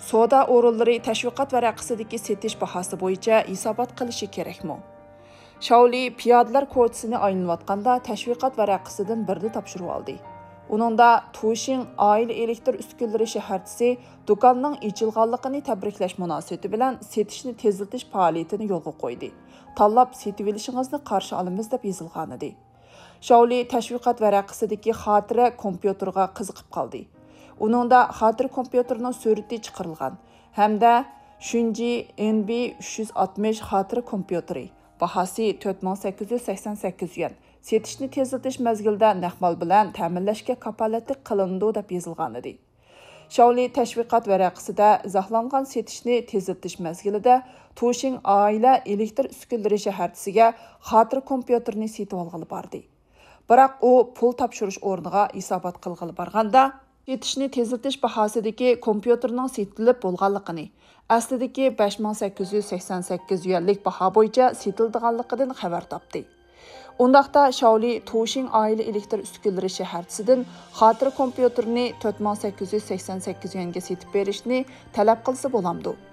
Soda o'rinlari tashviqot varaqasidagi setish bahasi bo'yicha hisobot qilishi kerakmi? Shaoli piyodalar ko'chisini aylanayotganda tashviqot varaqasidan birini topshirib oldi. Uningda Tushin oila elektr uskunalari shaharchisi do'konning ochilganligini tabriklash munosabati bilan setishni tezlatish faoliyatini yo'lga qo'ydi. Tanlab setib olishingizni qarshi olamiz deb yozilgan edi. Shaoli tashviqot varaqasidagi xotira kompyuterga qiziqib qoldi. Uningda xotira kompyuterining surati chiqarilgan hamda Shunji NB360 xotira kompyuteri bahasi 4888 yuan. Setishni tezlatish mezgilida naqmal bilan ta'minlashga kafolatli qilindi deb yozilgan edi. Shaoli tashviqot varaqasida izohlangan setishni tezlatish mezgilida Tushin oila elektr uskunalari shaharchisiga xotira kompyuterini setib olg'ili bordi. Biroq u pul topshirish o'rniga hisobot qilg'ili borganda setishni tezlatish bahosidagi kompyuterning setilib bo'lganligini, aslidagi 5888 yuanlik baho bo'yicha setildiganligidan xabar topdi. Undaqda Shaoli Tushin oila elektr uskunalari shaharchisidan xotira kompyuterini 4888 yuanga setib berishni talab qilsa bo'lamdi.